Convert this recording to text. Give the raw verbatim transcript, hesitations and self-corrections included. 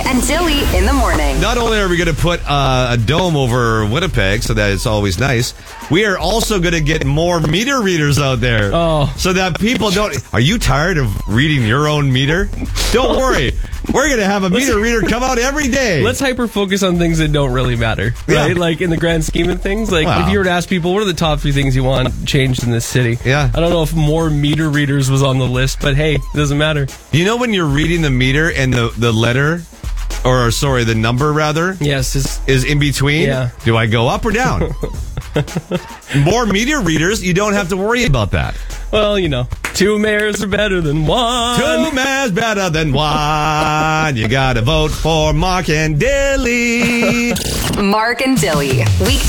and Dilly in the morning. Not only are we going to put uh, a dome over Winnipeg so that it's always nice, we are also going to get more meter readers out there. Oh. So that people don't... Are you tired of reading your own meter? Don't worry. We're going to have a meter reader come out every day. Let's hyper-focus on things that don't really matter, right? Yeah. Like, in the grand scheme of things. Like, Wow. if you were to ask people, what are the top three things you want changed in this city? Yeah. I don't know if more meter readers was on the list, but hey, it doesn't matter. You know when you're reading the meter and the, the letter, or sorry, the number rather, Yes, it's... is in between? Yeah. Do I go up or down? More meter readers, you don't have to worry about that. Well, you know, two mayors are better than one. Two mayors better than one. You gotta vote for Mark and Dilly. Mark and Dilly. Weekday